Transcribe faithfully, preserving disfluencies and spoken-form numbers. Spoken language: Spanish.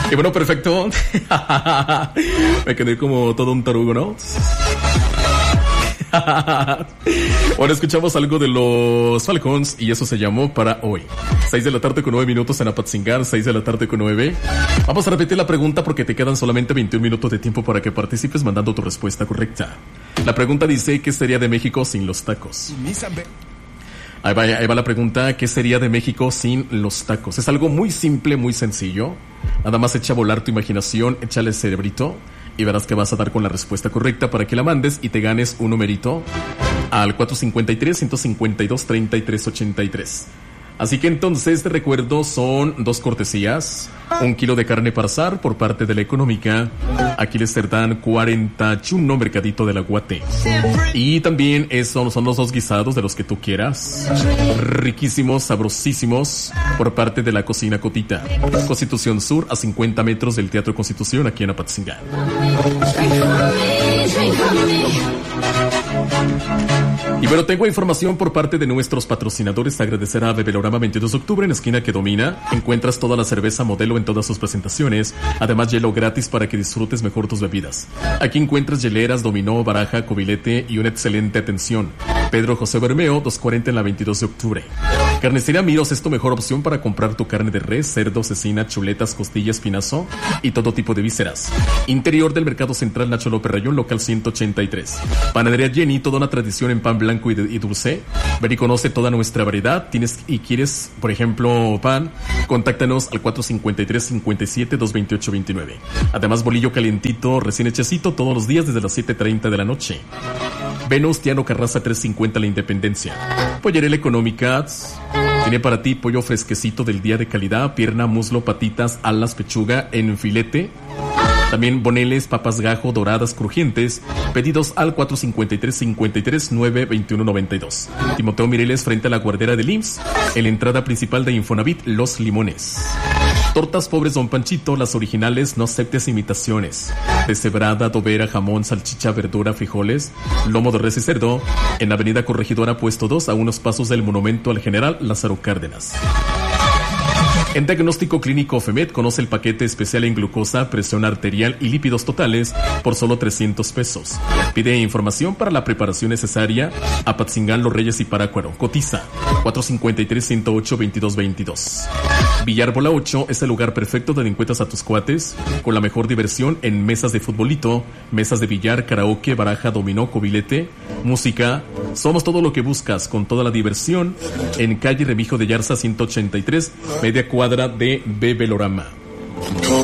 Y bueno, perfecto. Me quedé como todo un tarugo, ¿no? Ahora escuchamos algo de los Falcons y eso se llamó Para Hoy. seis de la tarde con nueve minutos en Apatzingán, seis de la tarde con nueve. Vamos a repetir la pregunta porque te quedan solamente veintiún minutos de tiempo para que participes mandando tu respuesta correcta. La pregunta dice, ¿qué sería de México sin los tacos? Ahí va, ahí va la pregunta, ¿qué sería de México sin los tacos? Es algo muy simple, muy sencillo. Nada más echa a volar tu imaginación, échale cerebrito y verás que vas a dar con la respuesta correcta para que la mandes y te ganes un numerito al cuatro cinco tres, uno cinco dos, tres tres ocho tres. Así que entonces te recuerdo, son dos cortesías, un kilo de carne para asar por parte de la económica, aquí les dan cuarenta y uno mercadito del aguate, y también eso, son los dos guisados de los que tú quieras, riquísimos, sabrosísimos, por parte de la cocina Cotita, Constitución Sur, a cincuenta metros del Teatro Constitución, aquí en Apatzingán. Y bueno, tengo información por parte de nuestros patrocinadores. Agradecer a Bebelorama veintidós de octubre en esquina que domina. Encuentras toda la cerveza Modelo en todas sus presentaciones. Además, hielo gratis para que disfrutes mejor tus bebidas. Aquí encuentras hieleras, dominó, baraja, cobilete y una excelente atención. Pedro José Bermeo, doscientos cuarenta en la veintidós de octubre. Carnicería Miros es tu mejor opción para comprar tu carne de res, cerdo, cecina, chuletas, costillas, espinazo y todo tipo de vísceras. Interior del Mercado Central Nacho López Rayón, local ciento ochenta y tres. Panadería Jenny, toda una tradición en pan blanco y, de, y dulce. Ven y conoce toda nuestra variedad. Tienes y quieres, por ejemplo, pan, contáctanos al cuatro cinco tres, cinco siete, dos dos ocho, dos nueve. Además, bolillo calientito, recién hechecito, todos los días desde las siete treinta de la noche. Venus, Tiano Carraza trescientos cincuenta La Independencia. Pollería Económica tiene para ti pollo fresquecito del día de calidad, pierna, muslo, patitas, alas, pechuga en filete. También boneles, papas gajo, doradas, crujientes. Pedidos al cuatro cinco tres, cinco tres, nueve dos uno nueve dos. Timoteo Mireles frente a la guardera del I M S S, en la entrada principal de Infonavit, Los Limones. Tortas Pobres Don Panchito, las originales, no aceptes imitaciones. Deshebrada, adobera, jamón, salchicha, verdura, frijoles, lomo de res y cerdo, en Avenida Corregidora, puesto dos, a unos pasos del Monumento al General Lázaro Cárdenas. En Diagnóstico Clínico FEMED, conoce el paquete especial en glucosa, presión arterial y lípidos totales por solo trescientos pesos. Pide información para la preparación necesaria a Patzingán, Los Reyes y Parácuaro. Cotiza cuatro cinco tres, uno cero ocho, veintidós veintidós. Villar Bola ocho es el lugar perfecto donde encuentras a tus cuates con la mejor diversión en mesas de futbolito, mesas de billar, karaoke, baraja, dominó, cobilete, música. Somos todo lo que buscas con toda la diversión en calle Remijo de Yarza ciento ochenta y tres, media cuadra de Bebelorama.